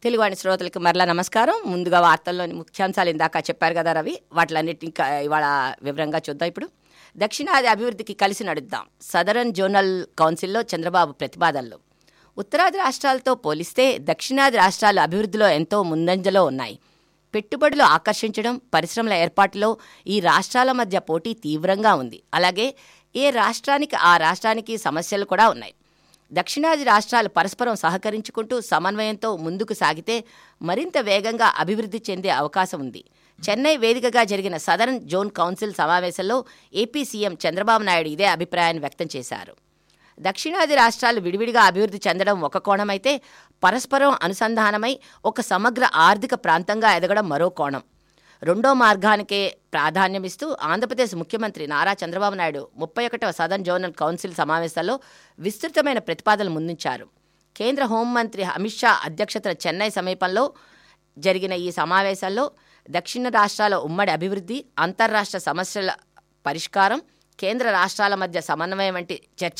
తెలుగువాణి శ్రోతలకు మరలా నమస్కారం. ముందుగా వార్తల్లోని ముఖ్యాంశాలు ఇందాక చెప్పారు కదా రవి, వాటిలన్నిటిని ఇవాళ వివరంగా చూద్దాం. ఇప్పుడు దక్షిణాది అభివృద్ధికి కలిసి నడుద్దాం. సదరన్ జోనల్ కౌన్సిల్లో చంద్రబాబు ప్రతిపాదనలు. ఉత్తరాది రాష్ట్రాలతో పోలిస్తే దక్షిణాది రాష్ట్రాలు అభివృద్ధిలో ఎంతో ముందంజలో ఉన్నాయి. పెట్టుబడులు ఆకర్షించడం, పరిశ్రమల ఏర్పాటులో ఈ రాష్ట్రాల మధ్య పోటీ తీవ్రంగా ఉంది. అలాగే ఏ రాష్ట్రానికి ఆ రాష్ట్రానికి సమస్యలు కూడా ఉన్నాయి. దక్షిణాది రాష్ట్రాలు పరస్పరం సహకరించుకుంటూ సమన్వయంతో ముందుకు సాగితే మరింత వేగంగా అభివృద్ధి చెందే అవకాశం ఉంది. చెన్నై వేదికగా జరిగిన సదరన్ జోన్ కౌన్సిల్ సమావేశంలో ఏపీ సీఎం చంద్రబాబు నాయుడు ఇదే అభిప్రాయాన్ని వ్యక్తం చేశారు. దక్షిణాది రాష్ట్రాలు విడివిడిగా అభివృద్ధి చెందడం ఒక కోణమైతే, పరస్పరం అనుసంధానమై ఒక సమగ్ర ఆర్థిక ప్రాంతంగా ఎదగడం మరో కోణం. రెండో మార్గానికే ప్రాధాన్యమిస్తూ ఆంధ్రప్రదేశ్ ముఖ్యమంత్రి Nara Chandrababu Naidu 31వ southern zonal council సమావేశాల్లో విస్తృతమైన ప్రతిపాదనలు ముందుంచారు. కేంద్ర హోంమంత్రి అమిత్ షా అధ్యక్షతన చెన్నై సమీపంలో జరిగిన ఈ సమావేశాల్లో దక్షిణ రాష్ట్రాల ఉమ్మడి అభివృద్ధి, అంతర్రాష్ట్ర సమస్యల పరిష్కారం, కేంద్ర రాష్ట్రాల మధ్య సమన్వయం వంటి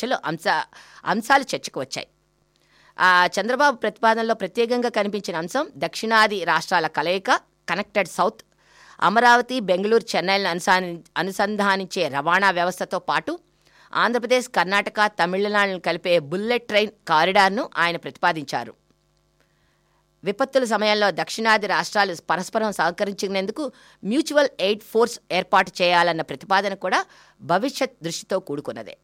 అంశాలు చర్చకు వచ్చాయి. చంద్రబాబు ప్రతిపాదనలో ప్రత్యేకంగా కనిపించిన అంశం దక్షిణాది రాష్ట్రాల కలయిక, కనెక్టెడ్ సౌత్, అమరావతి, బెంగళూరు, చెన్నైలను అనుసంధానించే రవాణా వ్యవస్థతో పాటు ఆంధ్రప్రదేశ్, కర్ణాటక, తమిళనాడును కలిపే బుల్లెట్ ట్రైన్ కారిడార్ను ఆయన ప్రతిపాదించారు. విపత్తుల సమయంలో దక్షిణాది రాష్ట్రాలు పరస్పరం సహకరించేందుకు మ్యూచువల్ ఎయిడ్ ఫోర్స్ ఏర్పాటు చేయాలన్న ప్రతిపాదన కూడా భవిష్యత్ దృష్టితో కూడుకున్నదే.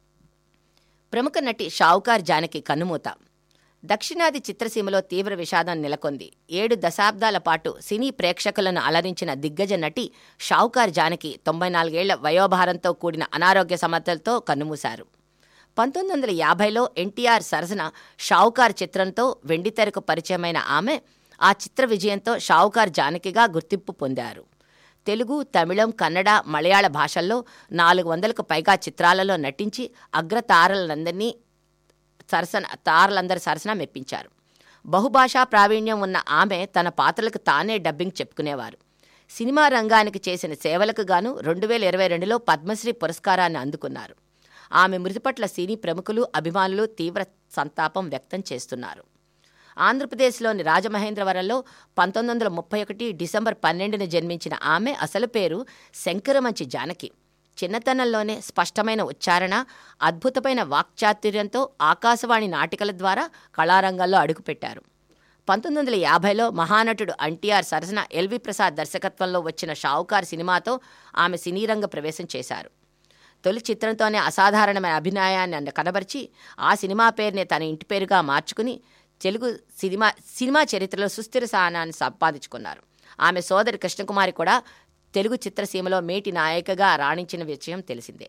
ప్రముఖ నటి షావుకార్ జానకి కన్నుమూత. దక్షిణాది చిత్రసీమలో తీవ్ర విషాదం నెలకొంది. 7 దశాబ్దాల పాటు సినీ ప్రేక్షకులను అలరించిన దిగ్గజ నటి షావుకార్ జానకి 94 ఏళ్ల వయోభారంతో కూడిన అనారోగ్య సమస్యలతో కన్నుమూశారు. 1950లో ఎన్టీఆర్ సరసన షావుకార్ చిత్రంతో వెండితెరకు పరిచయమైన ఆమె ఆ చిత్ర విజయంతో షావుకార్ జానకిగా గుర్తింపు పొందారు. తెలుగు, తమిళం, కన్నడ, మలయాళ భాషల్లో 400కు పైగా చిత్రాలలో నటించి అగ్రతారలందరి సరసన మెప్పించారు. బహుభాషా ప్రావీణ్యం ఉన్న ఆమె తన పాత్రలకు తానే డబ్బింగ్ చెప్పుకునేవారు. సినిమా రంగానికి చేసిన సేవలకు గాను 2022లో పద్మశ్రీ పురస్కారాన్ని అందుకున్నారు. ఆమె మృతి పట్ల సినీ ప్రముఖులు, అభిమానులు తీవ్ర సంతాపం వ్యక్తం చేస్తున్నారు. ఆంధ్రప్రదేశ్లోని రాజమహేంద్రవరంలో 1931 డిసెంబర్ 12న జన్మించిన ఆమె అసలు పేరు శంకరమంచి జానకి. చిన్నతనంలోనే స్పష్టమైన ఉచ్చారణ, అద్భుతమైన వాక్చాతుర్యంతో ఆకాశవాణి నాటికల ద్వారా కళారంగంలో అడుగుపెట్టారు. 1950లో మహానటుడు ఎన్టీఆర్ సరసన ఎల్వి ప్రసాద్ దర్శకత్వంలో వచ్చిన షావుకార్ సినిమాతో ఆమె సినీరంగ ప్రవేశం చేశారు. తొలి చిత్రంతోనే అసాధారణమైన అభినయాన్ని కనబరిచి ఆ సినిమా పేరునే తన ఇంటి పేరుగా మార్చుకుని తెలుగు సినిమా చరిత్రలో సుస్థిర స్థానాన్ని సంపాదించుకున్నారు. ఆమె సోదరి కృష్ణకుమారి కూడా తెలుగు చిత్రసీమలో మేటి నాయికగా రాణించిన విషయం తెలిసిందే.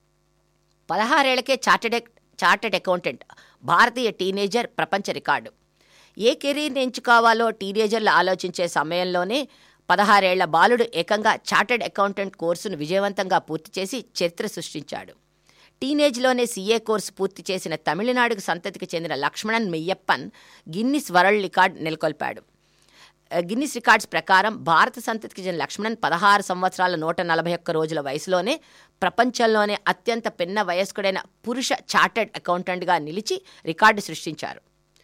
16 ఏళ్లకే చార్టెడ్ అకౌంటెంట్, భారతీయ టీనేజర్, ప్రపంచ రికార్డు. ఏ కెరీర్ని ఎంచుకోవాలో టీనేజర్లు ఆలోచించే సమయంలోనే 16 ఏళ్ల బాలుడు ఏకంగా చార్టెడ్ అకౌంటెంట్ కోర్సును విజయవంతంగా పూర్తి చేసి చరిత్ర సృష్టించాడు. టీనేజ్లోనే సీఏ కోర్సు పూర్తి చేసిన తమిళనాడుకు సంతతికి చెందిన Lakshmanan Meiyappan Guinness world record నెలకొల్పాడు. Guinness records ప్రకారం భారత సంతతికి చెందిన లక్ష్మణన్ 16 సంవత్సరాల 141 రోజుల వయసులోనే ప్రపంచంలోనే అత్యంత పిన్న వయస్కుడైన పురుష చార్టెడ్ అకౌంటెంట్గా నిలిచి రికార్డు సృష్టించారు.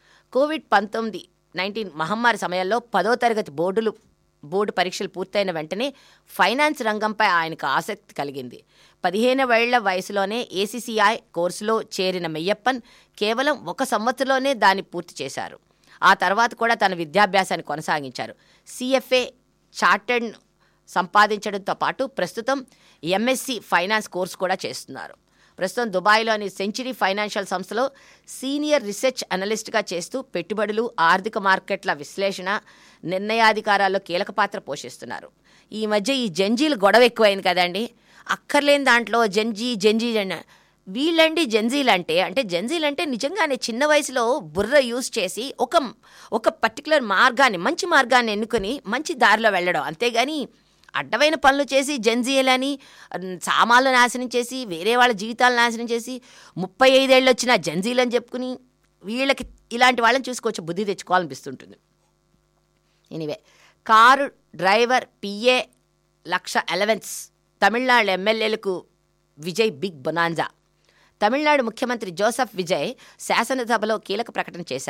COVID-19 మహమ్మారి సమయంలో 10వ తరగతి బోర్డు పరీక్షలు పూర్తయిన వెంటనే ఫైనాన్స్ రంగంపై ఆయనకు ఆసక్తి కలిగింది. 15 ఏళ్ల వయసులోనే ఏసీసీఐ కోర్సులో చేరిన మెయ్యప్పన్ కేవలం 1 సంవత్సరంలోనే దాన్ని పూర్తి చేశారు. ఆ తర్వాత కూడా తన విద్యాభ్యాసాన్ని కొనసాగించారు. సిఎఫ్ఏ చార్టెడ్ సంపాదించడంతో పాటు ప్రస్తుతం ఎంఎస్సి ఫైనాన్స్ కోర్సు కూడా చేస్తున్నారు. ప్రస్తుతం దుబాయ్లోని సెంచరీ ఫైనాన్షియల్ సంస్థలో సీనియర్ రీసెర్చ్ అనలిస్ట్గా చేస్తూ పెట్టుబడులు, ఆర్థిక మార్కెట్ల విశ్లేషణ, నిర్ణయాధికారాల్లో కీలక పాత్ర పోషిస్తున్నారు. ఈ మధ్య ఈ జంజీలు గొడవ ఎక్కువైంది కదండి. అక్కర్లేని దాంట్లో జంజీ వీళ్ళండి జెన్జీలు అంటే నిజంగానే చిన్న వయసులో బుర్ర యూజ్ చేసి ఒక పర్టికులర్ మార్గాన్ని, మంచి మార్గాన్ని ఎన్నుకొని మంచి దారిలో వెళ్ళడం, అంతేగాని అడ్డమైన పనులు చేసి జెన్జీలని సామాన్లు నాశనం చేసి వేరే వాళ్ళ జీవితాలు నాశనం చేసి 35 ఏళ్ళు వచ్చిన జెన్జీలని చెప్పుకుని వీళ్ళకి ఇలాంటి వాళ్ళని చూసుకోవచ్చు బుద్ధి తెచ్చుకోవాలనిపిస్తుంటుంది. ఎనీవే, కారు డ్రైవర్ పిఏ లక్ష అలవెన్స్, తమిళనాడు ఎమ్మెల్యేలకు విజయ్ బిగ్ బొనాంజా. తమిళనాడు ముఖ్యమంత్రి జోసెఫ్ విజయ్ శాసనసభలో కీలక ప్రకటన చేశారు.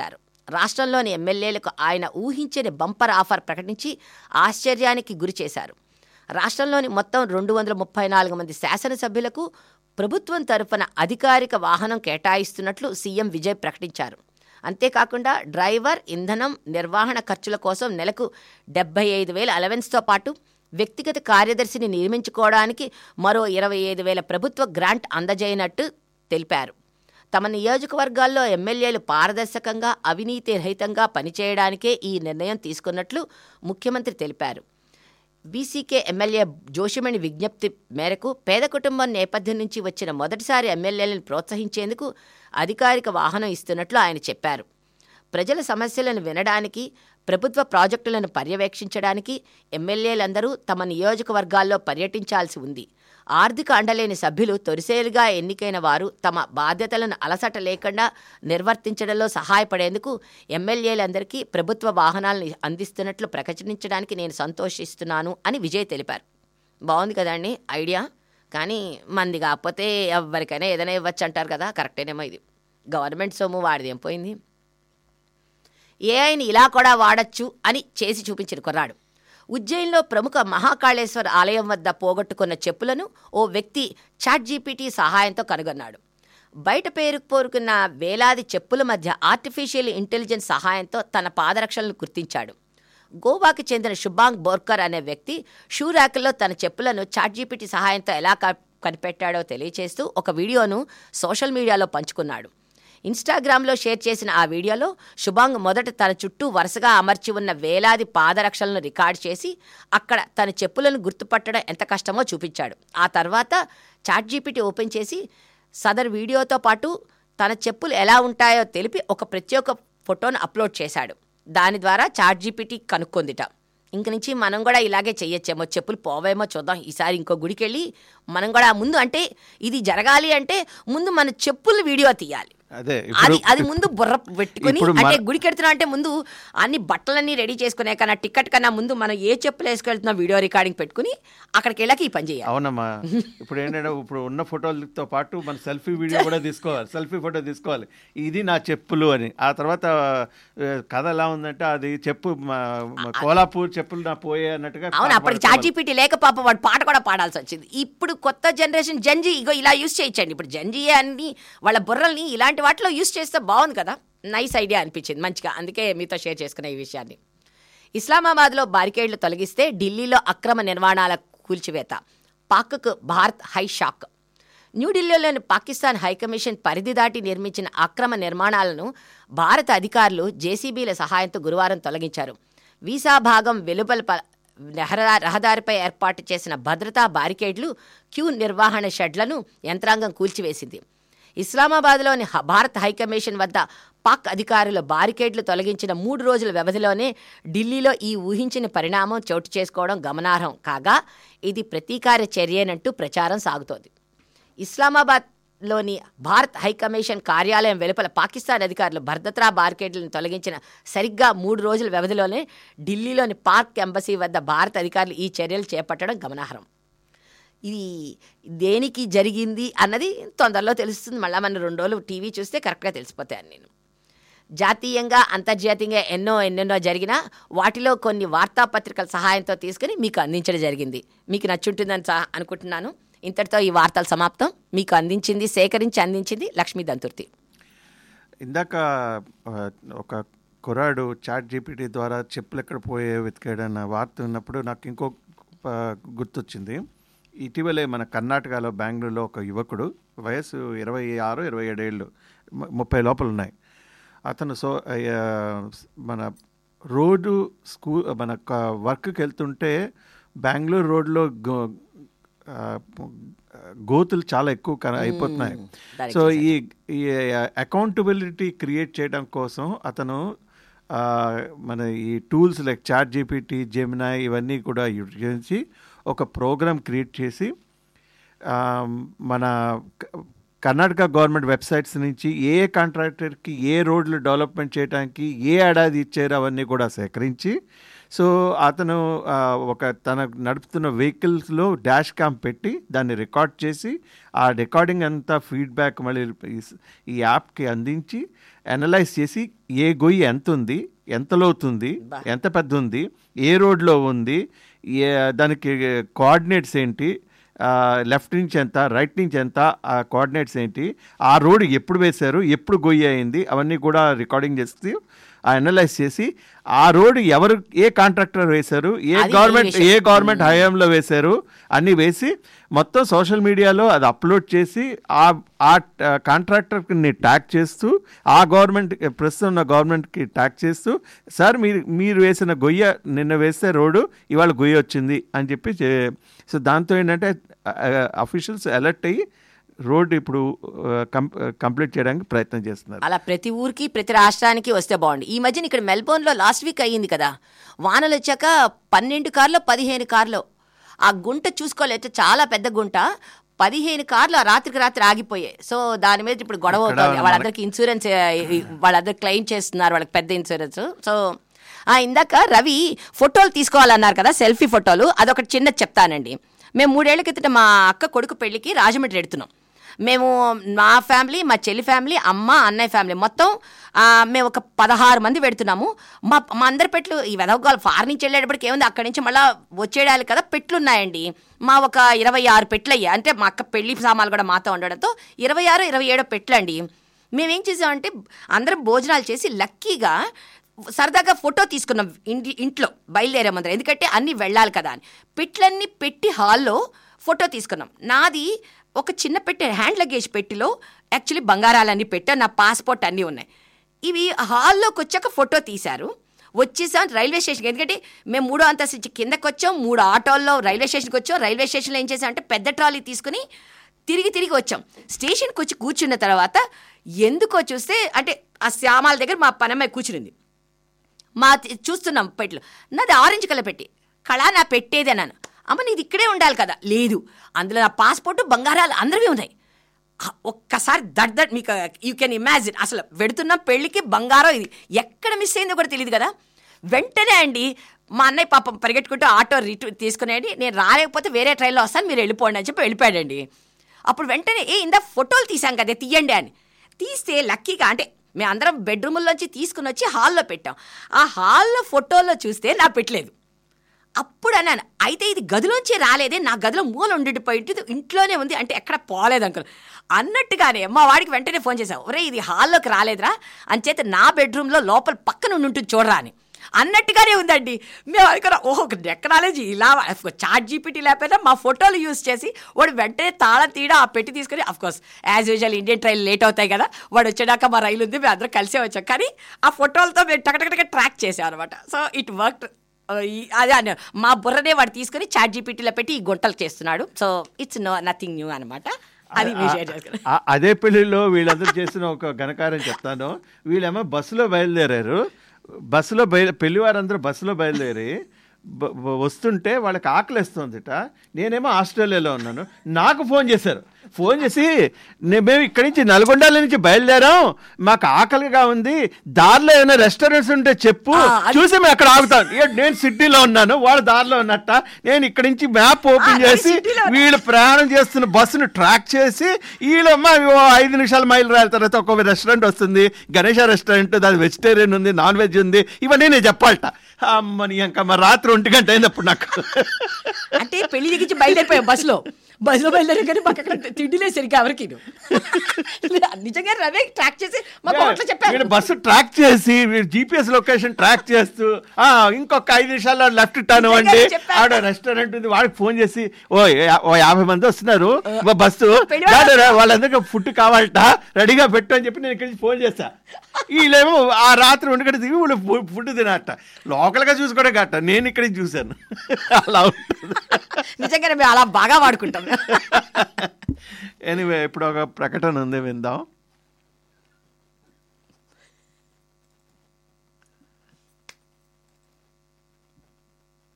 రాష్ట్రంలోని ఎమ్మెల్యేలకు ఆయన ఊహించని బంపర్ ఆఫర్ ప్రకటించి ఆశ్చర్యానికి గురిచేశారు. రాష్ట్రంలోని మొత్తం 234 మంది శాసనసభ్యులకు ప్రభుత్వం తరఫున అధికారిక వాహనం కేటాయిస్తున్నట్లు సీఎం విజయ్ ప్రకటించారు. అంతేకాకుండా డ్రైవర్, ఇంధనం, నిర్వహణ ఖర్చుల కోసం నెలకు 75,000 అలవెన్స్తో పాటు వ్యక్తిగత కార్యదర్శిని నియమించుకోవడానికి మరో 25,000 ప్రభుత్వ గ్రాంట్ అందజేయనట్టు తెలిపారు. తమ నియోజకవర్గాల్లో ఎమ్మెల్యేలు పారదర్శకంగా, అవినీతి రహితంగా పనిచేయడానికే ఈ నిర్ణయం తీసుకున్నట్లు ముఖ్యమంత్రి తెలిపారు. బీసీకే ఎమ్మెల్యే జోషిమణి విజ్ఞప్తి మేరకు పేద కుటుంబం నేపథ్యం నుంచి వచ్చిన మొదటిసారి ఎమ్మెల్యేలను ప్రోత్సహించేందుకు అధికారిక వాహనం ఇస్తున్నట్లు ఆయన చెప్పారు. ప్రజల సమస్యలను వినడానికి, ప్రభుత్వ ప్రాజెక్టులను పర్యవేక్షించడానికి ఎమ్మెల్యేలందరూ తమ నియోజకవర్గాల్లో పర్యటించాల్సి ఉంది. ఆర్థిక అండలేని సభ్యులు తొలిసేలుగా ఎన్నికైన వారు తమ బాధ్యతలను అలసట లేకుండా నిర్వర్తించడంలో సహాయపడేందుకు ఎమ్మెల్యేలందరికీ ప్రభుత్వ వాహనాలను అందిస్తున్నట్లు ప్రకటించడానికి నేను సంతోషిస్తున్నాను అని విజయ్ తెలిపారు. బాగుంది కదండి ఐడియా. కానీ మంది కాకపోతే ఎవరికైనా ఏదైనా ఇవ్వచ్చు అంటారు కదా, కరెక్టేనేమో. ఇది గవర్నమెంట్ సొమ్ము, వాడిది ఏం పోయింది. ఏఐని ఇలా కూడా వాడచ్చు అని చేసి చూపించిన కుర్రాడు. ఉజ్జయిన్లో ప్రముఖ మహాకాళేశ్వర ఆలయం వద్ద పోగొట్టుకున్న చెప్పులను ఓ వ్యక్తి చాట్‌జీపీటీ సహాయంతో కనుగొన్నాడు. బయట పేరుకుపోరుకున్న వేలాది చెప్పుల మధ్య ఆర్టిఫిషియల్ ఇంటెలిజెన్స్ సహాయంతో తన పాదరక్షలను గుర్తించాడు. గోవాకి చెందిన శుభాంగ్ బోర్కర్ అనే వ్యక్తి షూ ర్యాకుల్లో తన చెప్పులను చాట్‌జీపీటీ సహాయంతో ఎలా కనిపెట్టాడో తెలియచేస్తూ ఒక వీడియోను సోషల్ మీడియాలో పంచుకున్నాడు. ఇన్స్టాగ్రామ్లో షేర్ చేసిన ఆ వీడియోలో శుభాంగ్ మొదట తన చుట్టూ వరుసగా అమర్చి ఉన్న వేలాది పాదరక్షలను రికార్డ్ చేసి అక్కడ తన చెప్పులను గుర్తుపట్టడం ఎంత కష్టమో చూపించాడు. ఆ తర్వాత చాట్‌జీపీటీ ఓపెన్ చేసి సదర్ వీడియోతో పాటు తన చెప్పులు ఎలా ఉంటాయో తెలిపి ఒక ప్రత్యేక ఫోటోను అప్లోడ్ చేశాడు. దాని ద్వారా చాట్‌జీపీటీ కనుక్కొందిట. ఇంక నుంచి మనం కూడా ఇలాగే చెయ్యొచ్చేమో, చెప్పులు పోవేమో చూద్దాం. ఈసారి ఇంకో గుడికి వెళ్ళి మనం కూడా ముందు, అంటే ఇది జరగాలి అంటే ముందు మన చెప్పులు వీడియో తీయాలి. అది ముందు బుర్ర పెట్టుకుని, అంటే గుడికి వెళ్తున్నా అంటే ముందు అన్ని బట్టలన్నీ రెడీ చేసుకునే కన్నా టికెట్ కన్నా ముందు మనం ఏ చెప్పులు వేసుకెళ్తున్నా వీడియో రికార్డింగ్ పెట్టుకుని అక్కడికి వెళ్ళాక ఈ పని చేయాలి. అవునమ్మా. ఇప్పుడు ఏంటంటే ఇప్పుడు ఉన్న ఫోటోలతో పాటు మన సెల్ఫీ వీడియో కూడా తీసుకోవాలి, సెల్ఫీ ఫోటో తీసుకోవాలి, ఇది నా చెప్పులు అని. ఆ తర్వాత కథ ఎలా ఉందంటే అది చెప్పు కోలాపూర్ చెప్పులు నా పోయే అన్నట్టుగా. అవును, అప్పటికి చాట్‌జీపీటీ లేక పాప వాడు పాట కూడా పాడాల్సి వచ్చింది. ఇప్పుడు కొత్త జనరేషన్ జంజీ ఇగో ఇలా యూజ్ చేయించండి. ఇప్పుడు జంజీయే అన్ని వాళ్ళ బుర్రల్ని ఇలాంటి వాటిలో యూజ్ చేస్తే బాగుంది కదా. నైస్ ఐడియా అనిపించింది మంచిగా, అందుకే మీతో షేర్ చేసుకునే ఈ విషయాన్ని. ఇస్లామాబాద్లో బారికేడ్లు తొలగిస్తే ఢిల్లీలో అక్రమ నిర్మాణాల కూల్చివేత, పాక్కు భారత్ హై షాక్. న్యూఢిల్లీలోని పాకిస్తాన్ హైకమిషన్ పరిధి దాటి నిర్మించిన అక్రమ నిర్మాణాలను భారత అధికారులు జేసీబీల సహాయంతో గురువారం తొలగించారు. వీసా భాగం వెలుపల రహదారిపై ఏర్పాటు చేసిన భద్రతా బారికేడ్లు, క్యూ నిర్వహణ షెడ్లను యంత్రాంగం కూల్చివేసింది. ఇస్లామాబాద్లోని భారత్ హైకమిషన్ వద్ద పాక్ అధికారులు బారికేడ్లు తొలగించిన 3 రోజుల వ్యవధిలోనే ఢిల్లీలో ఈ ఊహించిన పరిణామం చోటు చేసుకోవడం గమనార్హం కాగా, ఇది ప్రతీకార చర్యేనంటూ ప్రచారం సాగుతోంది. ఇస్లామాబాద్లోని భారత్ హైకమిషన్ కార్యాలయం వెలుపల పాకిస్తాన్ అధికారులు భద్రతా బారికేడ్లను తొలగించిన సరిగ్గా 3 రోజుల వ్యవధిలోనే ఢిల్లీలోని పాక్ ఎంబసీ వద్ద భారత అధికారులు ఈ చర్యలు చేపట్టడం గమనార్హం. ఇది దేనికి జరిగింది అన్నది తొందరలో తెలుస్తుంది. మళ్ళీ మన 2 రోజులు టీవీ చూస్తే కరెక్ట్గా తెలిసిపోతాను. నేను జాతీయంగా అంతర్జాతీయంగా ఎన్నెన్నో జరిగినా వాటిలో కొన్ని వార్తాపత్రికల సహాయంతో తీసుకుని మీకు అందించడం జరిగింది. మీకు నచ్చుంటుందని అనుకుంటున్నాను. ఇంతటితో ఈ వార్తలు సమాప్తం. మీకు సేకరించి అందించింది లక్ష్మీ దంతుర్తి. ఇందాక ఒక కుర్రాడు చాట్‌జీపీటీ ద్వారా చెప్పులు ఎక్కడ పోయే వెతికాడన్న వార్త ఉన్నప్పుడు నాకు ఇంకో గుర్తొచ్చింది. ఇటీవలే మన కర్ణాటకలో బెంగళూరులో ఒక యువకుడు, వయసు 26, 27 ఏళ్ళు, 30 లోపల ఉన్నాయి. అతను మన రోడ్డు మన వర్క్కి వెళ్తుంటే బెంగళూరు రోడ్లో గోతులు చాలా ఎక్కువ అయిపోతున్నాయి. సో ఈ అకౌంటబిలిటీ క్రియేట్ చేయడం కోసం అతను మన ఈ టూల్స్ లైక్ చాట్‌జీపీటీ, జెమినాయ్ ఇవన్నీ కూడా యూజ్ చేసి ఒక ప్రోగ్రామ్ క్రియేట్ చేసి మన కర్ణాటక గవర్నమెంట్ వెబ్సైట్స్ నుంచి ఏ కాంట్రాక్టర్కి ఏ రోడ్లు డెవలప్మెంట్ చేయడానికి ఏ ఏడాది ఇచ్చారో అవన్నీ కూడా సేకరించి, సో అతను తన నడుపుతున్న వెహికల్స్లో డాష్ క్యామ్ పెట్టి దాన్ని రికార్డ్ చేసి ఆ రికార్డింగ్ అంతా ఫీడ్బ్యాక్ మళ్ళీ ఈ యాప్కి అందించి అనలైజ్ చేసి ఏ గొయ్యి ఎంత ఉంది, ఎంత లోతుంది, ఎంత పెద్ద ఉంది, ఏ రోడ్లో ఉంది, దానికి కోఆర్డినేట్స్ ఏంటి, లెఫ్ట్ నుంచి ఎంత, రైట్ నుంచి ఎంత, ఆ కోఆర్డినేట్స్ ఏంటి, ఆ రోడ్ ఎప్పుడు వేశారు, ఎప్పుడు గొయ్యి అయింది, అవన్నీ కూడా రికార్డింగ్ చేసి అనలైజ్ చేసి ఆ రోడ్ ఏ కాంట్రాక్టర్ వేశారు, ఏ గవర్నమెంట్ హయాంలో వేశారు అన్నీ వేసి మొత్తం సోషల్ మీడియాలో అది అప్లోడ్ చేసి ఆ కాంట్రాక్టర్ని ట్యాగ్ చేస్తూ ఆ ప్రస్తుతం ఉన్న గవర్నమెంట్కి ట్యాగ్ చేస్తూ, సార్ మీరు వేసిన గొయ్య నిన్న వేస్తే రోడ్డు ఇవాళ గొయ్య వచ్చింది అని చెప్పి సో దాంతో ఏంటంటే అఫీషియల్స్ అలర్ట్ అయ్యి రోడ్డు ఇప్పుడు కంప్లీట్ చేయడానికి ప్రయత్నం చేస్తున్నారు. అలా ప్రతి ఊరికి ప్రతి రాష్ట్రానికి వస్తే బాగుంది. ఈ మధ్యన ఇక్కడ మెల్బోర్న్లో లాస్ట్ వీక్ అయ్యింది కదా, వానలు వచ్చాక 12 కార్లో 15 కార్లో ఆ గుంట చూసుకోలేదు, చాలా పెద్ద గుంట, 15 కార్లు రాత్రికి రాత్రి ఆగిపోయాయి. సో దాని మీద ఇప్పుడు గొడవ అవుతుంది. వాళ్ళందరికీ ఇన్సూరెన్స్ వాళ్ళందరూ క్లెయిమ్ చేస్తున్నారు, వాళ్ళకి పెద్ద ఇన్సూరెన్స్. సో ఇందాక రవి ఫోటోలు తీసుకోవాలన్నారు కదా, సెల్ఫీ ఫోటోలు, అదొకటి చిన్నది చెప్తానండి. మేము 3 ఏళ్ల క్రితం మా అక్క కొడుకు పెళ్ళికి రాజమండ్రి వెడుతున్నాం. మేము మా ఫ్యామిలీ, మా చెల్లి ఫ్యామిలీ, అమ్మ అన్నయ్య ఫ్యామిలీ మొత్తం మేము ఒక 16 మంది పెడుతున్నాము. మా అందరి పెట్లు ఈ వెదవగాలు ఫార్ నుంచి వెళ్ళేటప్పటికి ఏముంది, అక్కడి నుంచి మళ్ళీ వచ్చేయాలి కదా, పెట్లు ఉన్నాయండి. మా ఒక 26 పెట్లు అయ్యాయి. అంటే మా అక్క పెళ్లి సామాన్లు కూడా మాతో ఉండడంతో 26, 27 పెట్లు అండి. మేమేం చేసామంటే అందరం భోజనాలు చేసి లక్కీగా సరదాగా ఫోటో తీసుకున్నాం ఇంట్లో బయలుదేరే ముందర, ఎందుకంటే అన్నీ వెళ్ళాలి కదా అని. పెట్లన్నీ పెట్టి హాల్లో ఫోటో తీసుకున్నాం. నాది ఒక చిన్న పెట్టె, హ్యాండ్ లగేజ్ పెట్టిలో యాక్చువల్లీ బంగారాలన్నీ పెట్టా, నా పాస్పోర్ట్ అన్నీ ఉన్నాయి. ఇవి హాల్లోకి వచ్చాక ఫోటో తీశారు. వచ్చేసాం రైల్వే స్టేషన్కి, ఎందుకంటే మేము 3వ అంతస్తు నుంచి కిందకి వచ్చాం, 3 ఆటోల్లో రైల్వే స్టేషన్కి వచ్చాం. రైల్వే స్టేషన్లో ఏం చేసామంటే పెద్ద ట్రాలీ తీసుకుని తిరిగి వచ్చాం. స్టేషన్కి వచ్చి కూర్చున్న తర్వాత ఎందుకో చూస్తే, అంటే ఆ శ్యామాల దగ్గర మా పనమ్మాయి కూర్చునింది. చూస్తున్నాం పెట్లు, నాది ఆరెంజ్ కలర్ పెట్టి, కళా నా పెట్టేది అన్నాను. అమ్మ నీది ఇక్కడే ఉండాలి కదా, లేదు అందులో నా పాస్పోర్టు బంగారాలు అందరివి ఉన్నాయి. ఒక్కసారి దట్ మీకు యూ కెన్ ఇమాజిన్, అసలు వెడుతున్న పెళ్ళికి బంగారం ఇది ఎక్కడ మిస్ అయిందో కూడా తెలియదు కదా. వెంటనే అండి మా అన్నయ్య పాపం పరిగెట్టుకుంటూ ఆటో తీసుకునేయండి, నేను రాలేకపోతే వేరే ట్రైన్లో వస్తాను, మీరు వెళ్ళిపోండి అని చెప్పి వెళ్ళిపోయాడండి. అప్పుడు వెంటనే ఇందా ఫోటోలు తీసాం కదా తీయండి అని తీస్తే లక్కీగా, అంటే మేము అందరం బెడ్రూముల్లోంచి తీసుకుని వచ్చి హాల్లో పెట్టాం. ఆ హాల్లో ఫోటోల్లో చూస్తే నా పెట్టలేదు. అప్పుడు అన్నాను, అయితే ఇది గదిలోంచి రాలేదే, నా గదిలో మూల ఉండిపోయింది, ఇంట్లోనే ఉంది, అంటే ఎక్కడ పోలేదు అంకుల్ అన్నట్టుగానే మా వాడికి వెంటనే ఫోన్ చేశాను, ఒరే ఇది హాల్లోకి రాలేదురా అంచేత నా బెడ్రూమ్లో లోపల పక్కన ఉంటుంది చూడరా అని అన్నట్టుగానే ఉందండి. మేము అనుకున్నాం, ఓహో టెక్నాలజీ ఇలా, చాట్ జీపీటీ లేకపోయినా మా ఫోటోలు యూజ్ చేసి వాడు వెంటనే తాళం తీయడం, ఆ పెట్టి తీసుకొని, of course as usual Indian train late అవుతాయి కదా, వాడు వచ్చేదాకా మా రైలు ఉంది, మేము అందరం కలిసే వచ్చాం. కానీ ఆ ఫోటోలతో మేము టకటకటగా ట్రాక్ చేసాం అనమాట. So it work. అదే అన్న మా బుర్రనే వాడు తీసుకుని చాట్ జీపీటీలో పెట్టి ఈ గుంటలు చేస్తున్నాడు. సో ఇట్స్ నథింగ్ న్యూ అనమాట. అది అదే పెళ్లిలో వీళ్ళందరూ చేసిన ఒక ఘనకార్యం చెప్తాను. వీళ్ళేమో బస్సులో బయలుదేరారు. పెళ్లి వారందరూ బస్సులో బయలుదేరి వస్తుంటే వాళ్ళకి ఆకలిస్తుందిట. నేనేమో ఆస్ట్రేలియాలో ఉన్నాను. నాకు ఫోన్ చేశారు. ఫోన్ చేసి మేము ఇక్కడి నుంచి నల్గొండల నుంచి బయలుదేరాం, మాకు ఆకలిగా ఉంది, దారిలో ఏమైనా రెస్టారెంట్స్ ఉంటే చెప్పు, చూసి మేము అక్కడ ఆగుతాం. నేను సిడ్నీలో ఉన్నాను, వాళ్ళు దారిలో ఉన్నట్ట. నేను ఇక్కడి నుంచి మ్యాప్ ఓపెన్ చేసి వీళ్ళు ప్రయాణం చేస్తున్న బస్సును ట్రాక్ చేసి వీళ్ళమ్మ 5 నిమిషాల మైలు రాయిన తర్వాత ఒక రెస్టారెంట్ వస్తుంది, గణేష రెస్టారెంట్, దాని వెజిటేరియన్ ఉంది, నాన్ వెజ్ ఉంది, ఇవన్నీ నేను చెప్పాలట. అమ్మని ఇంకా మరి రాత్రి 1 గంట అయిందప్పుడు నాకు. అంటే పెళ్లి దిగించి బయలుదేరిపోయాం బస్సులో బయలుదేరి, కానీ మాకు అక్కడ తిండిలే సరిగ్గా ఎవరికి. నిజంగా రవి ట్రాక్ చేసి చెప్పారు, బస్సు ట్రాక్ చేసి GPS లొకేషన్ ట్రాక్ చేస్తూ ఇంకొక 5 నిమిషాల్లో లెఫ్ట్ టర్న్ అవ్వండి, ఆడ రెస్టారెంట్ ఉంది. వాడికి ఫోన్ చేసి ఓ 50 మంది వస్తున్నారు బస్సు, వాళ్ళందరికీ ఫుడ్ కావాలట, రెడీగా పెట్టు అని చెప్పి నేను ఇక్కడి నుంచి ఫోన్ చేస్తా. వీళ్ళేమో ఆ రాత్రి 1 గంట దిగి వీళ్ళు ఫుడ్ తినట, లోకల్గా చూసుకోవడం గట్ట. నేను ఇక్కడి నుంచి చూశాను. అలా ఉంటుంది. నిజంగానే మేము అలా బాగా వాడుకుంటాం. ఎనీవే ఇప్పుడు ఒక ప్రకటన ఉంది, విందాం.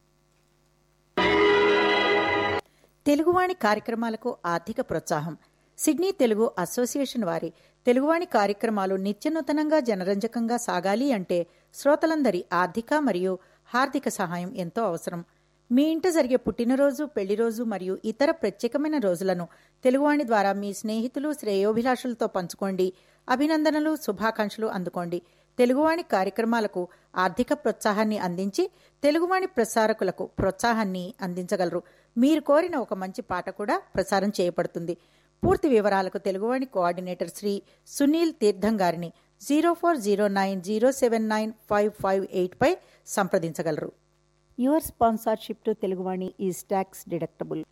తెలుగువాణి కార్యక్రమాలకు ఆర్థిక ప్రోత్సాహం సిడ్నీ తెలుగు అసోసియేషన్ వారి తెలుగువాణి కార్యక్రమాలు నిత్యనూతనంగా జనరంజకంగా సాగాలి అంటే శ్రోతలందరి ఆర్థిక మరియు హార్దిక సహాయం ఎంతో అవసరం. మీ ఇంట జరిగే పుట్టినరోజు, పెళ్లిరోజు మరియు ఇతర ప్రత్యేకమైన రోజులను తెలుగువాణి ద్వారా మీ స్నేహితులు, శ్రేయోభిలాషులతో పంచుకోండి. అభినందనలు, శుభాకాంక్షలు అందుకోండి. తెలుగువాణి కార్యక్రమాలకు ఆర్థిక ప్రోత్సాహాన్ని అందించి తెలుగువాణి ప్రసారకులకు ప్రోత్సాహాన్ని అందించగలరు. మీరు కోరిన ఒక మంచి పాట కూడా ప్రసారం చేయబడుతుంది. పూర్తి వివరాలకు తెలుగువాణి కోఆర్డినేటర్ శ్రీ సునీల్ తీర్థం గారిని 0409079558 పై సంప్రదించగలరు. Your sponsorship to Teluguvani is tax deductible.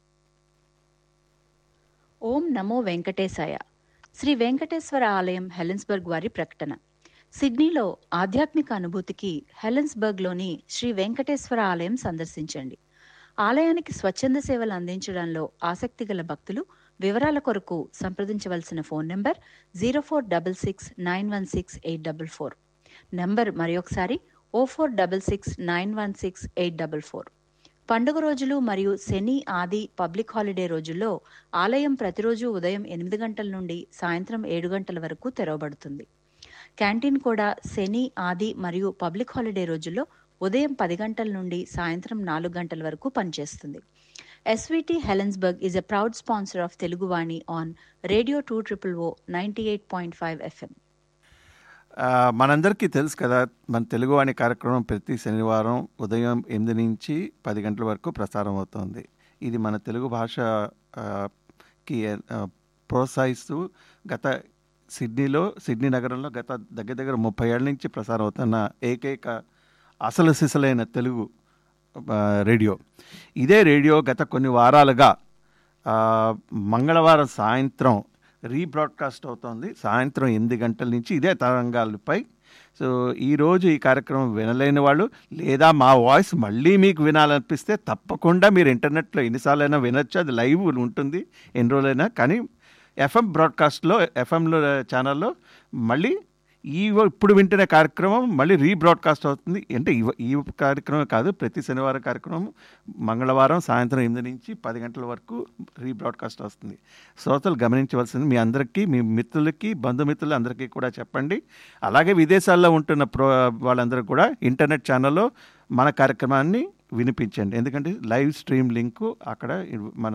ఓం నమో వెంకటేశాయ. శ్రీ వెంకటేశ్వర ఆలయం హెలెన్స్బర్గ్ వారి ప్రకటన. సిడ్నీలో ఆధ్యాత్మిక అనుభూతికి హెలెన్స్బర్గ్లోని శ్రీ వెంకటేశ్వర ఆలయం సందర్శించండి. ఆలయానికి స్వచ్ఛంద సేవలు అందించడంలో ఆసక్తి గల భక్తులు వివరాల కొరకు సంప్రదించవలసిన ఫోన్ నంబర్ 0466916844. నంబర్ మరొకసారి 0466916844. పండుగ రోజులు మరియు శని, ఆది, పబ్లిక్ హాలిడే రోజుల్లో ఆలయం ప్రతిరోజు ఉదయం 8 గంటల నుండి సాయంత్రం 7 గంటల వరకు తెరవబడుతుంది. క్యాంటీన్ కూడా శని, ఆది మరియు పబ్లిక్ హాలిడే రోజుల్లో ఉదయం 10 గంటల నుండి సాయంత్రం 4 గంటల వరకు పనిచేస్తుంది. SVT Helensburgh is a proud sponsor of Teluguvani on Radio 200 98.5 FM. మనందరికీ తెలుసు కదా, మన తెలుగువాణి కార్యక్రమం ప్రతి శనివారం ఉదయం 8 నుంచి 10 గంటల వరకు ప్రసారం అవుతుంది. ఇది మన తెలుగు భాషకి ప్రోత్సహిస్తూ సిడ్నీ నగరంలో గత దగ్గర 30 ఏళ్ళ నుంచి ప్రసారం అవుతున్న ఏకైక అసలు సిసలైన తెలుగు రేడియో. ఇదే రేడియో గత కొన్ని వారాలుగా మంగళవారం సాయంత్రం రీబ్రాడ్కాస్ట్ అవుతోంది. సాయంత్రం 8 గంటల నుంచి ఇదే తరంగాలపై. సో ఈరోజు ఈ కార్యక్రమం వినలేని వాళ్ళు, లేదా మా వాయిస్ మళ్ళీ మీకు వినాలనిపిస్తే తప్పకుండా మీరు ఇంటర్నెట్లో ఎన్నిసార్లైనా వినొచ్చు. అది లైవ్ ఉంటుంది ఎన్ని రోజులైనా. కానీ FM బ్రాడ్కాస్ట్లో, FMలో ఛానల్లో మళ్ళీ ఇప్పుడు వింటున్న కార్యక్రమం మళ్ళీ రీబ్రాడ్కాస్ట్ అవుతుంది. అంటే ఈ కార్యక్రమం కాదు, ప్రతి శనివారం కార్యక్రమం మంగళవారం సాయంత్రం 8 నుంచి 10 గంటల వరకు రీబ్రాడ్కాస్ట్ వస్తుంది. శ్రోతలు గమనించవలసింది, మీ అందరికీ, మీ మిత్రులకి, బంధుమిత్రులు అందరికీ కూడా చెప్పండి. అలాగే విదేశాల్లో ఉంటున్న వాళ్ళందరూ కూడా ఇంటర్నెట్ ఛానల్లో మన కార్యక్రమాన్ని వినిపించండి. ఎందుకంటే లైవ్ స్ట్రీమ్ లింకు అక్కడ మన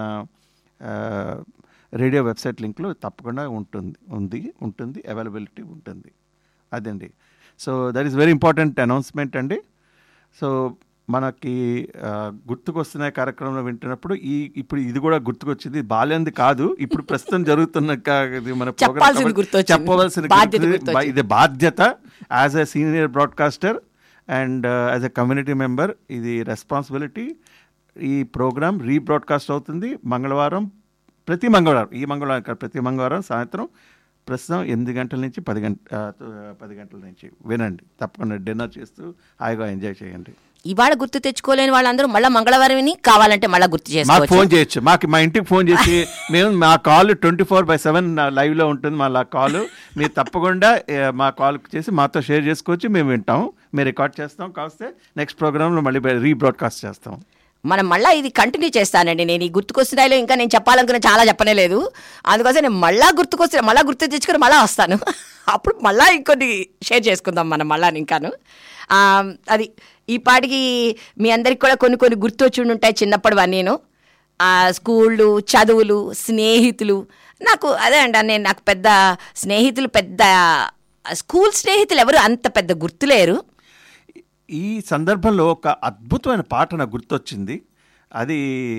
రేడియో వెబ్సైట్ లింక్లో తప్పకుండా ఉంటుంది, అవైలబిలిటీ ఉంటుంది. అదండి. So that is very important announcement అండి. సో మనకి గుర్తుకొస్తున్న కార్యక్రమంలో వింటున్నప్పుడు ఇప్పుడు ఇది కూడా గుర్తుకొచ్చింది. బాల్యంది కాదు, ఇప్పుడు ప్రస్తుతం జరుగుతున్న మన ప్రోగ్రామ్ చెప్పవలసిన ఇది బాధ్యత. As a senior broadcaster and as a community member ఇది రెస్పాన్సిబిలిటీ. ఈ ప్రోగ్రామ్ రీబ్రాడ్కాస్ట్ అవుతుంది ప్రతి మంగళవారం సాయంత్రం ప్రస్తుతం 8 గంటల నుంచి 10 గంటల నుంచి వినండి. తప్పకుండా డిన్నర్ చేస్తూ హాయిగా ఎంజాయ్ చేయండి. ఇవాళ గుర్తు తెచ్చుకోలేని వాళ్ళందరూ మళ్ళీ మంగళవారం కావాలంటే మళ్ళీ గుర్తు చేసుకోవచ్చు. ఫోన్ చేయొచ్చు, మా ఇంటికి ఫోన్ చేసి మా కాల్ 24/7 లైవ్లో ఉంటుంది. మా కాల్ మీరు తప్పకుండా మా కాల్ చేసి మాతో షేర్ చేసుకోవచ్చు. మేము వింటాం, మేము రికార్డ్ చేస్తాం. కావస్తే నెక్స్ట్ ప్రోగ్రాంలో మళ్ళీ రీబ్రాడ్కాస్ట్ చేస్తాం. మనం మళ్ళీ ఇది కంటిన్యూ చేస్తానండి. నేను ఈ గుర్తుకొస్తున్నాయిలో ఇంకా నేను చెప్పాలనుకున్న చాలా చెప్పనే లేదు. అందుకోసం నేను మళ్ళీ గుర్తు తెచ్చుకొని మళ్ళీ వస్తాను. అప్పుడు మళ్ళీ ఇంకొన్ని షేర్ చేసుకుందాం మనం మళ్ళీ ఇంకాను. అది ఈ పాటికి మీ అందరికి కూడా కొన్ని గుర్తొచ్చి ఉంటాయి చిన్నప్పుడు నేను. స్కూళ్ళు, చదువులు, స్నేహితులు. నాకు అదే అండి, నాకు పెద్ద స్నేహితులు, పెద్ద స్కూల్ స్నేహితులు ఎవరు అంత పెద్ద గుర్తులేరు. ఈ సందర్భంలో ఒక అద్భుతమైన పాట నాకు గుర్తొచ్చింది. అది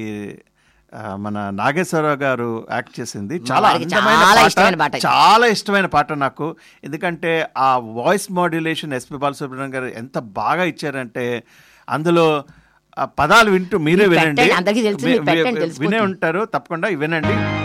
మన నాగేశ్వరరావు గారు యాక్ట్ చేసింది. చాలా ఇష్టమైన పాట నాకు. ఎందుకంటే ఆ వాయిస్ మాడ్యులేషన్ ఎస్పి బాలసుబ్రహ్మణ్యం గారు ఎంత బాగా ఇచ్చారంటే, అందులో పదాలు వింటూ మీరే వినండి, వినే ఉంటారు. తప్పకుండా వినండి.